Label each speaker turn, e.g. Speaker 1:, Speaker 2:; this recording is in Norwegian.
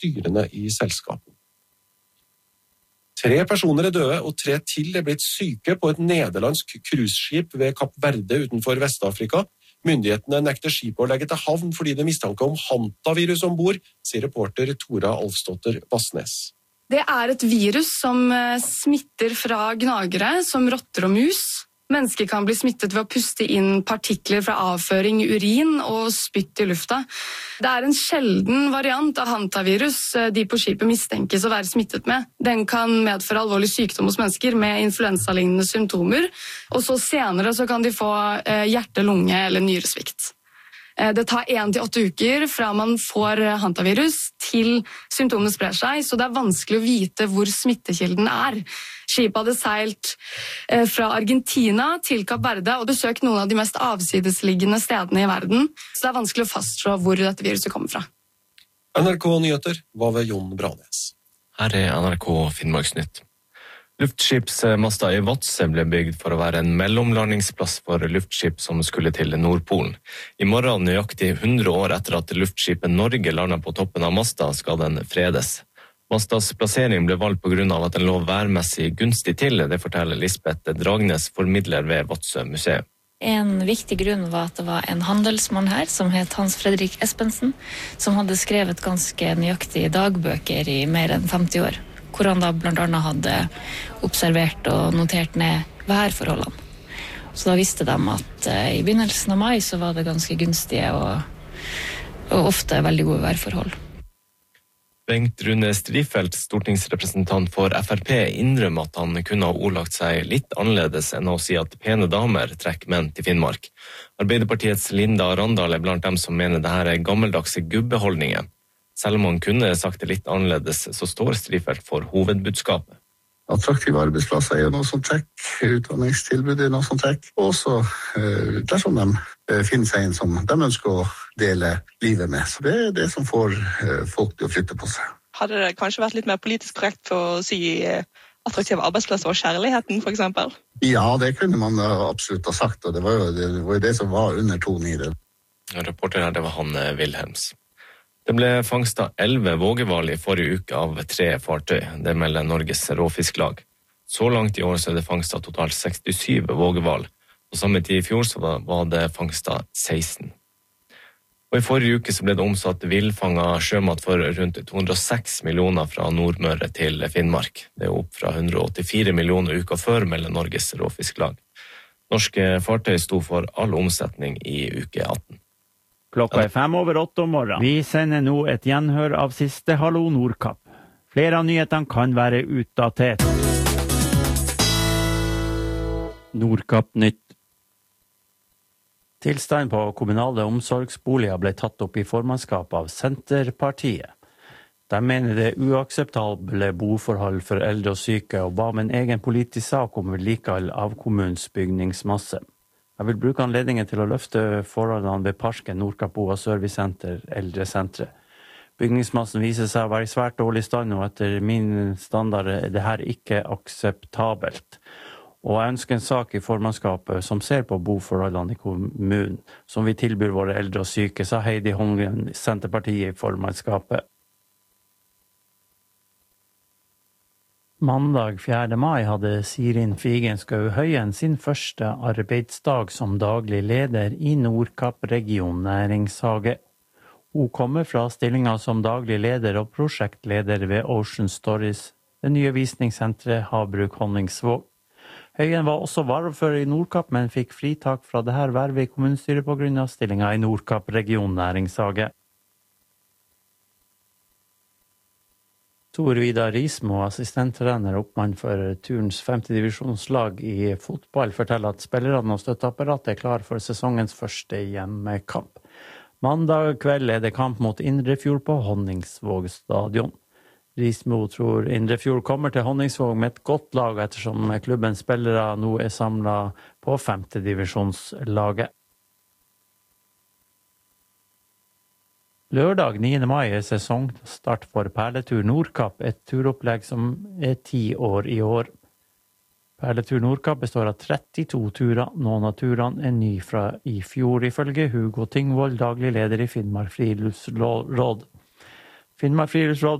Speaker 1: styrende i selskapet. 3 personer døde, og 3 til blitt syke på et nederlandsk cruiseskip ved Kapp Verde utenfor Vest-Afrika. Myndighetene nekter skipet å legge til havn fordi det mistanke om hantavirus ombord, sier reporter Tora Alfsdotter Bassnes.
Speaker 2: Det et virus som smitter fra gnagere, som rotter og mus. Mennesker kan bli smittet ved å puste inn partikler fra avføring i urin og spytt i lufta. Det en sjelden variant av hantavirus de på skipet mistenkes å være smittet med. Den kan medføre alvorlig sykdom hos mennesker med influensalignende symptomer, og så senere så kan de få hjerte-, lunge- eller nyresvikt. Det tar 1 til 8 uker fra man får hantavirus til symptomene sprer seg, så det vanskelig å vite hvor smittekilden Skipet hadde seilt fra Argentina til Kapp Verde og besøkt noen av de mest avsidesliggende stedene i verden, så det vanskelig å fastslå hvor dette viruset kommer fra.
Speaker 1: NRK Nyheter var ved Jon Branes.
Speaker 3: Her NRK Finnmarksnytt. Luftskipsmasta i Vadsø ble bygd for å være en mellomlandingsplass for luftskip som skulle til Nordpolen. I morgen, nøyaktig 100 år etter at luftskipet Norge landet på toppen av masta, skal den fredes. Mastas plassering ble valgt på grunn av at den lå værmessig gunstig til, det forteller Lisbeth Dragnes, formidler ved Vadsø museum.
Speaker 4: En viktig grunn var at det var en handelsmann her som het Hans Fredrik Espensen, som hadde skrevet ganske nøyaktige dagbøker i mer enn 50 år. Hvor han da blant annet hadde observert og notert ned værforholdene. Så da visste de at i begynnelsen av mai så var det ganske gunstige og ofte veldig gode værforhold.
Speaker 3: Bengt Rune Strifeldt, stortingsrepresentant for FrP, innrømmer at han kunne ha ordlagt seg litt annerledes enn å si at pene damer trekker menn til Finnmark. Arbeiderpartiets Linda Randal blant dem som mener det her gammeldagse gubbeholdninger. Selv om han kunne sagt det litt annerledes, så står Strifeldt for hovedbudskapet.
Speaker 5: Attraktive arbeidsplasser jo noe som trekker, utdanningstilbud noe som trekker, og så dersom de finner seg en som de ønsker å dele livet med. Så det det som får folk til å flytte på seg.
Speaker 6: Hadde det kanskje vært litt mer politisk korrekt for å si attraktive arbeidsplasser og kjærligheten, for eksempel?
Speaker 5: Ja, det kunne man absolutt ha sagt, og det var jo det som var undertonen i det.
Speaker 3: Reporter her, det var Hanne Wilhelms. Det ble fangstet 11 vågehval i forrige uke av 3 fartøy. Det melder Norges Råfisklag. Så langt i år så det fangstet totalt 67 vågehval. På samme tid i fjor så var det fangstet 16. Og i forrige uke så ble det omsatt villfanget sjømat for rundt 206 millioner fra Nordmøre til Finnmark. Det opp fra 184 millioner uker før, melder Norges Råfisklag. Norske fartøy sto for all omsetning i uke 18.
Speaker 7: Klokka 7:05 om morgenen. Vi sender nå et gjenhør av siste Hallo Nordkapp. Flere av nyhetene kan være utdatert. Nordkapp nytt. Tilstanden på kommunale omsorgsboliger ble tatt opp i formannskap av Senterpartiet. De mener det uakseptable boforhold for eldre og syke og ba om en egen politisk sak om vedlikehold av kommunens bygningsmasse. Jeg vil bruke anledningen til å løfte forholdene ved Parken, Nordkapp Boa Servicesenter, Eldresenteret. Bygningsmassen viser seg å være i svært dårlig stand, og etter min standard det her ikke akseptabelt. Og jeg ønsker en sak i formannskapet som ser på boforholdene i kommunen, som vi tilbyr våre eldre og syke, sa Heidi Holmgren, Senterpartiet i formannskapet. Mandag 4. mai hadde Sirin Figenschou Høyen sin første arbeidsdag som daglig leder i Nordkapp region næringshage. Hun kommer fra stillingen som daglig leder og prosjektleder ved Ocean Stories, det nye visningssenteret Havbruk Honningsvåg. Høyen var også varaordfører i Nordkapp, men fikk fritak fra det her vervet i kommunestyret på grunn av stillingen i Nordkapp region næringshage. Tor Vidar Rismo, assistenttrener og oppmann for turens 5. divisjonslag i fotball, forteller at spillerne og støtteapparatet klar for sesongens første hjemmekamp. Mandag kveld det kamp mot Indrefjord på Honningsvåg stadion. Rismo tror Indrefjord kommer til Honningsvåg med et godt lag, ettersom klubbens spillere nå samlet på 5. divisjonslaget. Lørdag 9. mai sesongstart for Perletur Nordkapp, et turopplegg som 10 år i år. Perletur Nordkapp består av 32 turer. Noen av turene ny fra i fjor, ifølge Hugo Tingvold, daglig leder i Finnmark Friluftsråd. Finnmark Friluftsråd